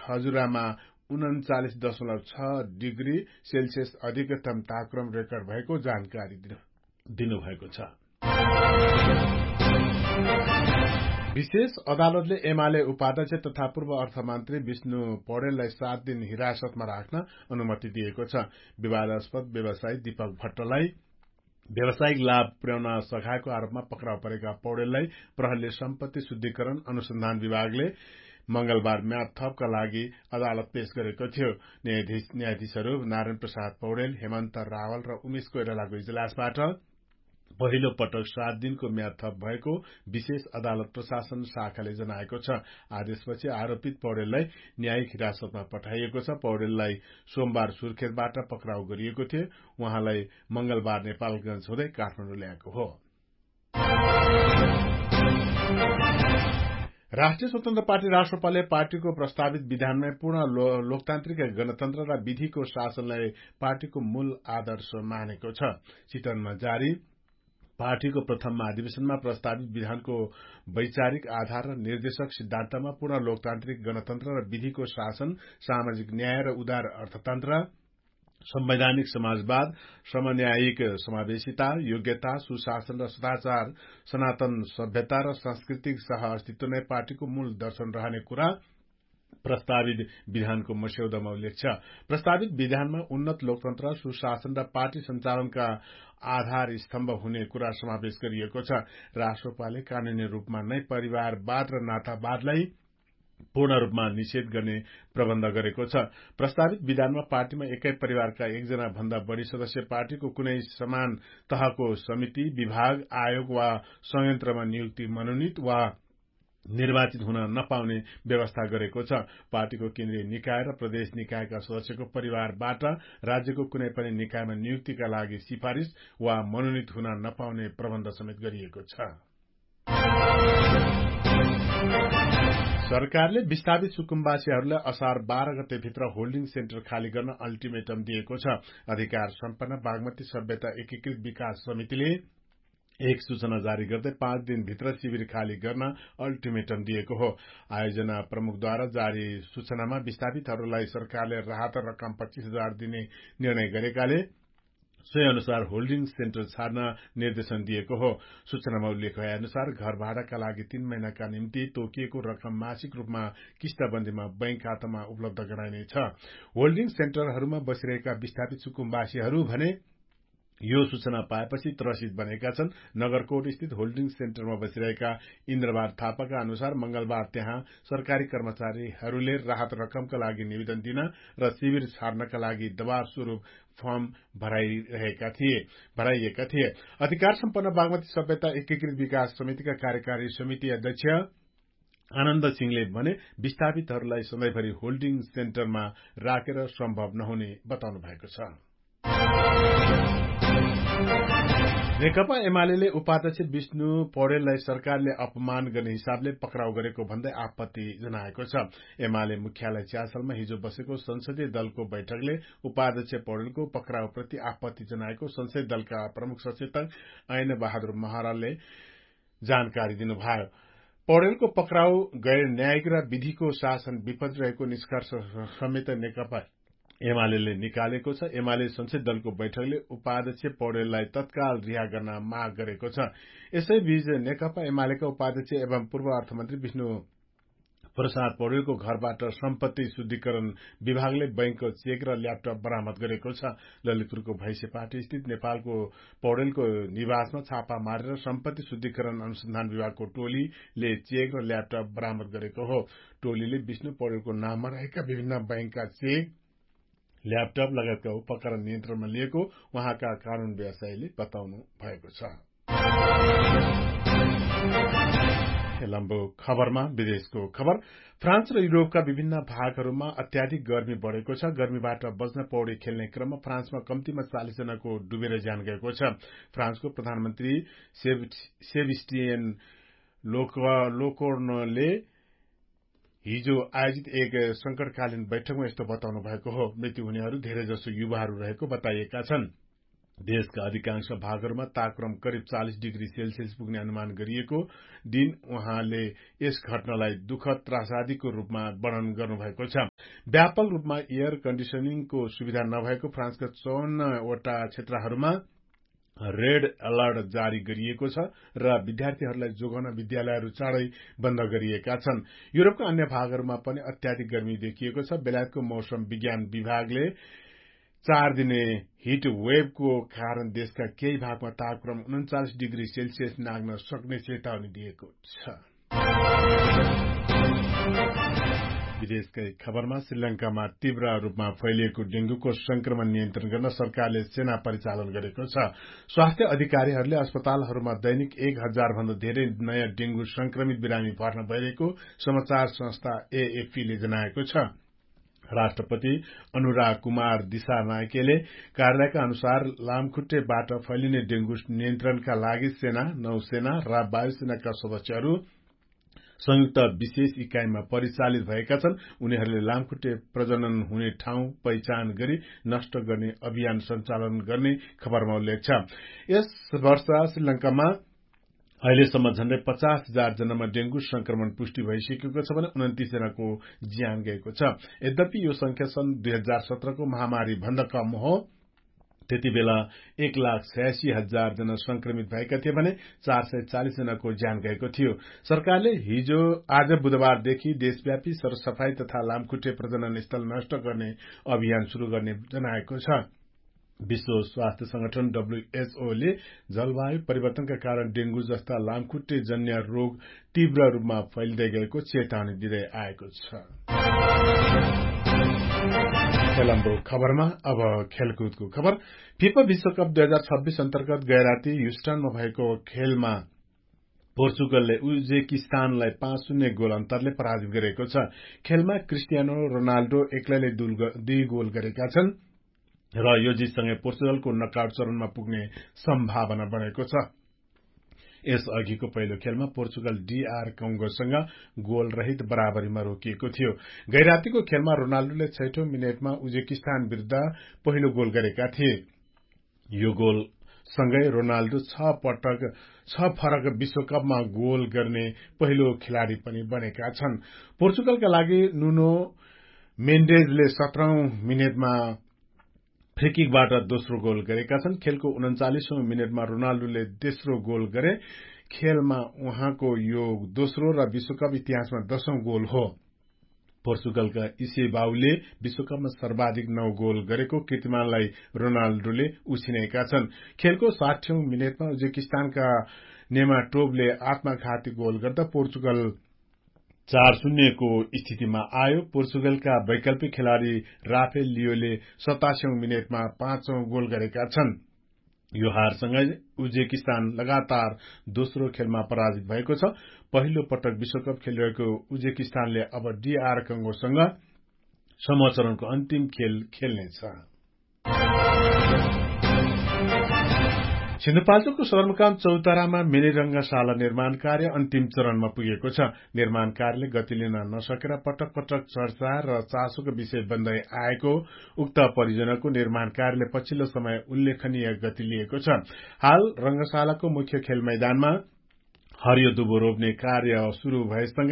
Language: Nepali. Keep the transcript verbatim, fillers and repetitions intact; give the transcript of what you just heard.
खजुरामा उन्चालिस दशमलव छ डिग्री सेल्सियस अधिकतम तापक्रम रेकर्ड भएको जानकारी दिनुभएको छ। विशेष अदालतले एमाले उपाध्यक्ष तथा पूर्व अर्थमन्त्री विष्णु पौडेललाई सात दिन हिरासतमा राख्न अनुमति दिएको छ। विवादास्पद व्यवसायी दीपक भट्टलाई व्यावसायिक लाभ पुर्याउन सघाएको आरोपमा पक्राउ परेका पौडेललाई प्रहरीले सम्पत्ति शुद्धिकरण अनुसन्धान विभागले मंगलबार म्याद थपका लागि अदालत पेश गरेको थियो। न्यायाधीश न्यायाधीशहरू नारायण प्रसाद पौडेल, हेमन्त रावल र उमेश कोइरालाको इजलासबाट पहिलो पटक सात दिनको म्याद थप भएको विशेष अदालत प्रशासन शाखाले जनाएको छ। आदेशपछि आरोपित पौडेललाई न्यायिक हिरासतमा पठाइएको छ। पौडेललाई सोमबार सुर्खेतबाट पक्राउ गरिएको थियो। उहाँलाई मंगलबार नेपालगंज हुँदै काठमाडौँ ल्याएको हो। राष्ट्रिय स्वतन्त्र पार्टी राष्ट्रपाले पार्टीको प्रस्तावित विधानमै पूर्ण लो, लोकतान्त्रिक गणतन्त्र र विधिको शासनलाई पार्टीको मूल आदर्श मानेको छ। चितवनमा जारी पार्टीको प्रथम महाधिवेशनमा प्रस्तावित विधानको वैचारिक आधार र निर्देशक सिद्धान्तमा पूर्ण लोकतान्त्रिक गणतन्त्र र विधिको शासन, सामाजिक न्याय र उदार अर्थतन्त्र, संवैधानिक समाजवाद, समन्यायिक समावेशिता, योग्यता, सुशासन र सदाचार, सनातन सभ्यता र सांस्कृतिक सह अस्तित्व नै पार्टीको मूल दर्शन रहने कुरा प्रस्तावित विधानको मस्यौदामा उल्लेख छ। प्रस्तावित विधानमा उन्नत लोकतन्त्र, सुशासन र पार्टी सञ्चालनका आधार स्तम्भ हुने कुरा समावेश गरिएको छ। राष्ट्रपाले कानूनी रूपमा नै परिवारवाद र नातावादलाई पूर्ण रूपमा निषेध गर्ने प्रबन्ध गरेको छ। प्रस्तावित विधानमा पार्टीमा एकै परिवारका एकजना भन्दा बढ़ी सदस्य पार्टीको कुनै समान तहको समिति, विभाग, आयोग वा संयन्त्रमा नियुक्ति, मनोनित वा निर्वाचित हुन नपाउने व्यवस्था गरेको छ। पार्टीको केन्द्रीय निकाय र प्रदेश निकायका सदस्यको परिवारबाट राज्यको कुनै पनि निकायमा नियुक्तिका लागि सिफारिश वा मनोनित हुन नपाउने प्रबन्ध समेत गरिएको छ। सरकारले विस्थापित सुकुम्बासीहरूलाई असार बाह्र गतेभित्र होल्डिङ सेन्टर खाली गर्न अल्टिमेटम दिएको छ। अधिकार सम्पन्न बागमती सभ्यता एकीकृत विकास समितिले एक सूचना जारी गर्दै पाँच दिनभित्र शिविर खाली गर्न अल्टिमेटम दिएको हो। आयोजना प्रमुखद्वारा जारी सूचनामा विस्थापितहरूलाई सरकारले राहत रकम पच्चीस हजार दिने निर्णय गरेकाले सोही अनुसार होल्डिङ सेन्टर छाड्न निर्देशन दिएको हो। सूचनामा उल्लेख भए अनुसार घर भाडाका लागि तीन महिनाका निम्ति तोकिएको रकम मासिक रूपमा किस्ताबन्दीमा बैंक खातामा उपलब्ध गराइनेछ। होल्डिङ सेन्टरहरूमा बसिरहेका विस्थापित सुकुम्बासीहरू भने यो सूचना पाएपछि त्रसित बनेका छन्। नगरकोट स्थित होल्डिङ सेन्टरमा बसिरहेका इन्द्रबार थापाका अनुसार मंगलबार त्यहाँ सरकारी कर्मचारीहरूले राहत रकमका लागि निवेदन दिन र शिविर छाड्नका लागि दबाव स्वरूप फर्म भराइरहेका थिए भराइएका थिए। अधिकार सम्पन्न बागमती सभ्यता एकीकृत विकास समितिका कार्यकारी समिति अध्यक्ष आनन्द सिंहले भने विस्थापितहरूलाई सधैँभरि होल्डिङ सेन्टरमा राखेर सम्भव नहुने बताउनु भएको छ। नेकपा एमाले उपाध्यक्ष विष्णु पौडेललाई सरकारले अपमान गर्ने हिसाबले पक्राउ गरेको भन्दै आपत्ति जनाएको छ। एमाले मुख्यालय च्यासलमा हिजो बसेको संसदीय दलको बैठकले उपाध्यक्ष पौडेलको पक्राउप्रति आपत्ति जनाएको संसदीय दलका प्रमुख सचेतक ऐन बहादुर महराले जानकारी दिनुभयो। पौडेलको पक्राउ गैर न्यायिक र विधिको शासन विपरीत रहेको निष्कर्ष समेत नेकपा एमाले निकालेको छ। एमाले संसदीय दलको बैठकले उपाध्यक्ष पौडेललाई तत्काल रिहा गर्न माग गरेको छ। यसैबीच नेकपा एमालेका उपाध्यक्ष एवं पूर्व अर्थमन्त्री विष्णु प्रसाद पौडेलको घरबाट सम्पत्ति शुद्धिकरण विभागले बैंकको चेक र ल्यापटप बरामद गरेको छ। ललितपुरको भैंसेपाटी स्थित नेपालको पौडेलको निवासमा छापा मारेर सम्पत्ति शुद्धिकरण अनुसन्धान विभागको टोलीले चेक र ल्यापटप बरामद गरेको हो। टोलीले विष्णु पौडेलको नाममा रहेका विभिन्न बैंकका चेक, ल्यापटप लगायतका उपकरण नियन्त्रणमा लिएको उहाँका कानून व्यवसायीले बताउनु भएको छ। लम्बो खबरमा विदेशको खबर। फ्रान्स र युरोपका विभिन्न भागहरूमा अत्याधिक गर्मी बढ़ेको छ। गर्मीबाट बच्न पौडी खेल्ने क्रममा फ्रान्समा कम्तीमा चालिस जनाको डुबेर ज्यान गएको छ। फ्रान्सको प्रधानमन्त्री सेबेस्टियन लोकोर्नले हिजो आयोजित एक संकटकालीन बैठकमा यस्तो बताउनु भएको हो। मृत्यु हुनेहरू धेरै जसो युवाहरू रहेको बताइएका छन्। देशका अधिकांश भागहरूमा तापक्रम करिब चालीस डिग्री सेल्सियस पुग्ने अनुमान गरिएको दिन उहाँले यस घटनालाई दुःखद त्रासदीको रूपमा वर्णन गर्नुभएको छ। व्यापक रूपमा एयर कन्डिसनिङको सुविधा नभएको फ्रान्सका चौवन्नवटा क्षेत्रहरूमा रेड अलर्ट जारी गरिएको छ र विद्यार्थीहरूलाई जोगाउन विद्यालयहरू चाँडै बन्द गरिएका छन्। युरोपका अन्य भागहरूमा पनि अत्याधिक गर्मी देखिएको छ। बेलायतको मौसम विज्ञान विभागले चार दिने हिट वेभको कारण देशका केही भागमा तापक्रम उन्चालिस डिग्री सेल्सियस नाग्न सक्ने चेतावनी दिएको छ। विदेशकै खबरमा श्रीलंकामा तीव्र रूपमा फैलिएको डेंगूको संक्रमण नियन्त्रण गर्न सरकारले सेना परिचालन गरेको छ। स्वास्थ्य अधिकारीहरूले अस्पतालहरूमा दैनिक एक हजार भन्दा धेरै नयाँ डेंगू संक्रमित बिरामी भर्ना भइरहेको समाचार संस्था एएफपीले जनाएको छ। राष्ट्रपति अनुराग कुमार दिशानायकेले कार्यालयका अनुसार लामखुट्टेबाट फैलिने डेंगू नियन्त्रणका लागि सेना, नौसेना र वायुसेनाका सदस्यहरू संयुक्त विशेष इकाइमा परिचालित भएका छन्। उनीहरूले लामखुट्टे प्रजनन हुने ठाउँ पहिचान गरी नष्ट गर्ने अभियान सञ्चालन गर्ने खबरमा उल्लेख छ। यस वर्ष श्रीलंकामा अहिलेसम्म झण्डै पचास हजार जनामा डेंगू संक्रमण पुष्टि भइसकेको छ भने उन्तिस जनाको ज्यान गएको छ। यद्यपि यो संख्या सन् दुई हजार सत्रको महामारी भन्दा कम हो। त्यति बेला एक लाख छयासी हजार जना संक्रमित भएका थिए भने चार सय चालिस जनाको ज्यान गएको थियो। सरकारले हिजो आज बुधबारदेखि देशव्यापी सरसफाई तथा लामखुट्टे प्रजनन स्थल नष्ट गर्ने अभियान शुरू गर्ने जनाएको छ। विश्व स्वास्थ्य संगठन डब्ल्यूएचओ ले जलवायु परिवर्तनका कारण डेंगू जस्ता लामखुट्टे जन्य रोग तीव्र रूपमा फैलिँदै गएको चेतावनी दिँदै आएको छ। खेलम्रो खबरमा अब खेलकुदको खबर। फिफा विश्वकप दुई हजार छब्बीस अन्तर्गत गैराती ह्युस्टनमा भएको खेलमा पोर्चुगलले उज्बेकिस्तानलाई पाँच शून्य गोल अन्तरले पराजित गरेको छ। खेलमा क्रिस्टियानो रोनाल्डो एक्लैले दुई गोल गरेका छन् र यो जितसँगै पोर्चुगलको नकआउट चरणमा पुग्ने सम्भावना बनेको छ। यस अघिको पहिलो खेलमा पोर्चुगल डीआर कंगोसँग गोल रहित बराबरीमा रोकिएको थियो। गैरातीको खेलमा रोनाल्डोले छैठौं मिनेटमा उज्बेकिस्तान विरूद्ध पहिलो गोल गरेका थिए। यो गोल सँगै रोनाल्डो छ पटक छ फरक विश्वकपमा गोल गर्ने पहिलो खेलाड़ी पनि बनेका छन्। पोर्चुगलका लागि नुनो मेन्डेजले सत्रहौं मिनेटमा फ्रीकिकबाट दोस्रो गोल गरेका छन्। खेलको उन्चालीसौं मिनेटमा रोनाल्डोले तेस्रो गोल गरे। खेलमा उहाँको यो दोस्रो र विश्वकप इतिहासमा दशौं गोल हो। पोर्चुगलका इसेबाउले विश्वकपमा सर्वाधिक नौ गोल गरेको कीर्तिमानलाई रोनाल्डोले उछिनेका छन्। खेलको साठौं मिनेटमा उज्बेकिस्तानका नेमाटोभले आत्मघाती गोल गर्दा पोर्चुगल चार शून्यको स्थितिमा आयो। पोर्चुगलका वैकल्पिक खेलाड़ी राफेल लियोले सतासीौं मिनेटमा पाँचौं गोल गरेका छन्। यो हारसँगै उज्बेकिस्तान लगातार दोस्रो खेलमा पराजित भएको छ। पहिलो पटक विश्वकप खेलिरहेको उज्बेकिस्तानले अब डीआर कंगोसँग समूह चरणको अन्तिम खेल खेल्नेछ। सिन्धुपाल्चोकको सदरमुकाम चौतारामा मिनी रंगशाला निर्माण कार्य अन्तिम चरणमा पुगेको छ। निर्माण कार्यले गति लिन नसकेर पटक पटक चर्चा र चासोको विषय बन्दै आएको उक्त परियोजनाको निर्माण कार्यले पछिल्लो समय उल्लेखनीय गति लिएको छ। हाल रंगशालाको मुख्य खेल मैदानमा हरियो दुबो रोप्ने कार्य शुरू भएसँगै